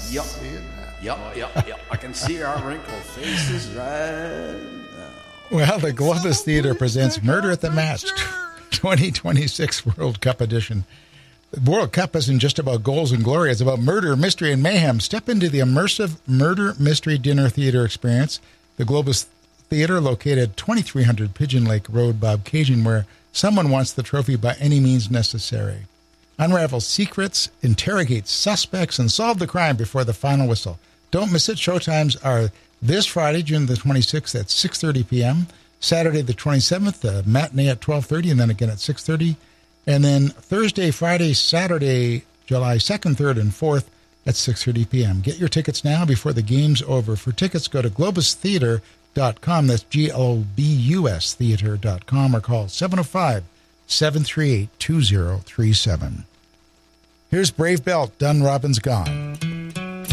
Yep. See it now. Yep. I can see our wrinkled faces right now. Well, the Globus Theater presents Murder at the Match 2026 World Cup edition. The World Cup isn't just about goals and glory. It's about murder, mystery, and mayhem. Step into the immersive murder mystery dinner theater experience. The Globus Theater, located at 2300 Pigeon Lake Road, Bobcaygeon, where someone wants the trophy by any means necessary. Unravel secrets, interrogate suspects, and solve the crime before the final whistle. Don't miss it. Showtimes are this Friday, June the 26th at 6:30 p.m., Saturday the 27th, matinee at 12:30, and then again at 6:30, and then Thursday, Friday, Saturday, July 2nd, 3rd, and 4th at 6:30 p.m. Get your tickets now before the game's over. For tickets, go to globustheater.com. That's GLOBUS theater.com, or call 705-738-2037. Here's Brave Belt, Done Robin's Gone.